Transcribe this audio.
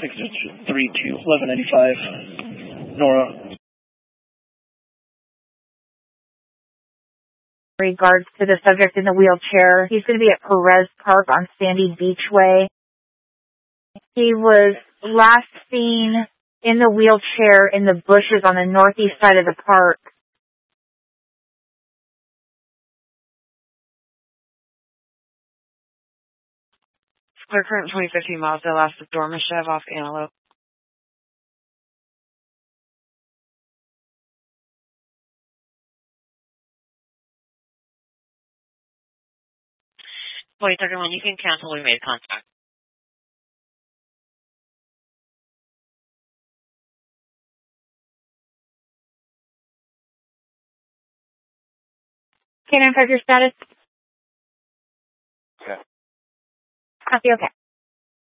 632 1195. Nora. Regards to the subject in the wheelchair, he's going to be at Perez Park on Sandy Beach Way. He was last seen in the wheelchair in the bushes on the northeast side of the park. Clear current 2015 Mazda last with Dormishev off Antelope. Wait, 31, you can cancel. We made contact. Can I have your status? Okay. Copy, okay.